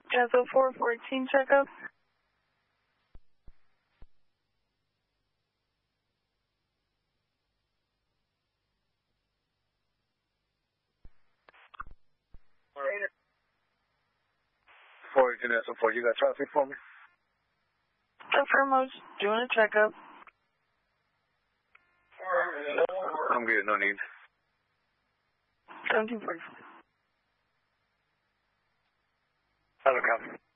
Delta 414 checkup. So you got traffic for me? Affirm, I was doing a checkup. I'm good, no need. 1744. Hello, Captain.